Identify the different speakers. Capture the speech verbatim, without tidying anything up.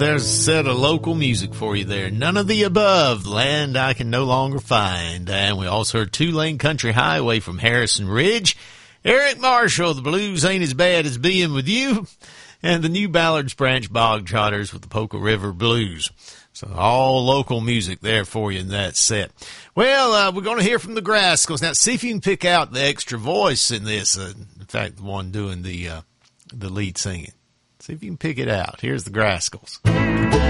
Speaker 1: there's a set of local music for you there. None of the Above, Land I Can No Longer Find. And we also heard Two Lane Country Highway from Harrison Ridge. Eric Marshall, The Blues Ain't As Bad As Being With You. And the New Ballards Branch Bog Trotters with the Polka River Blues. So all local music there for you in that set. Well, uh, we're going to hear from the Grascals. Now, see if you can pick out the extra voice in this. Uh, in fact, the one doing the, uh, the lead singing. See if you can pick it out. Here's the Grascals.